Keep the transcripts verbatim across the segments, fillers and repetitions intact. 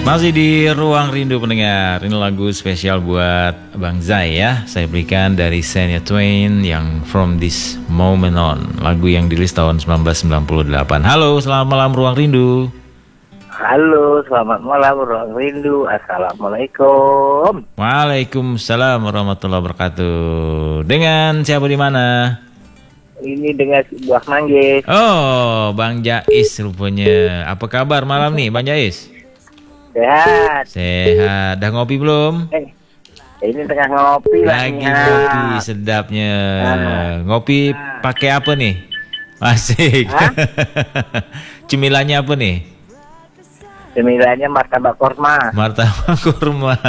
Masih di Ruang Rindu pendengar. Ini lagu spesial buat Bang Zai ya. Saya berikan dari Shania Twain yang From This Moment On. Lagu yang dirilis tahun sembilan belas sembilan puluh delapan. Halo, selamat malam Ruang Rindu. Halo, selamat malam Ruang Rindu. Assalamualaikum. Waalaikumsalam warahmatullahi wabarakatuh. Dengan siapa di mana? Ini dengan buah manggis. Oh, Bang Jais rupanya. Apa kabar malam nih Bang Jais? Sehat. Sehat. Dah ngopi belum? Eh, ini tengah ngopi Lagi lah. ngopi sedapnya. Ah. Ngopi pakai apa nih? Asik. Cemilannya apa nih? Cemilannya martabak kurma. Martabak kurma.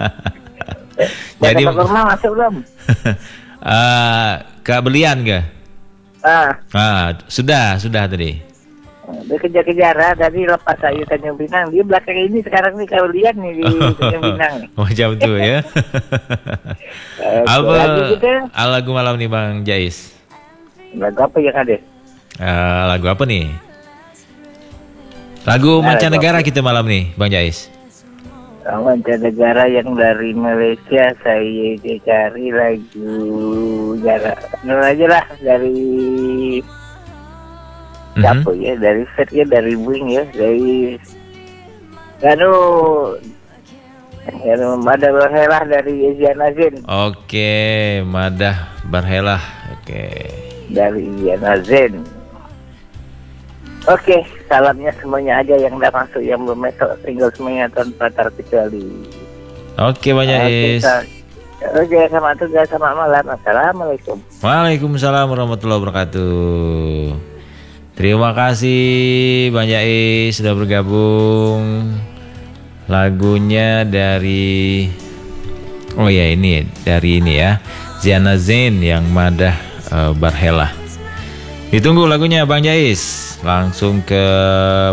Jadi Jadi martabak kurma masuk belum? uh, kebelian ke? Ah, Ah, sudah, sudah tadi. dia kejar-kejaran tadi lepas saya Tanjung Pinang. Dia belakang ini sekarang nih kalau lihat nih di Tanjung Pinang. Macam tu ya. Eh, Apa lagu kita, ah, lagu malam nih Bang Jais? lagu apa yang ada? Uh, lagu apa nih? Lagu Nah, mancanegara lagu kita malam nih Bang Jais. Mancanegara yang dari Malaysia saya cari lagu jarak nol aja lah dari Mhm. siapa ya, dari set ya, dari Wing ya, dari Ganu Ganu Madah Barhelah dari Iziana Zain, Oke, Madah Barhelah. Oke. dari Iziana Zain. Oke, salamnya semuanya aja yang udah masuk, yang belum masuk tinggal semuanya tanpa terkecuali. Oke, Bang Jais. Oke, sama tugas, sama malam. Assalamualaikum. Waalaikumsalam warahmatullahi wabarakatuh. Terima kasih Bang Jais sudah bergabung. Lagunya dari oh ya ini dari ini ya, Ziana Zain yang Madah uh, Barhelah. Ditunggu lagunya Bang Jais. Langsung ke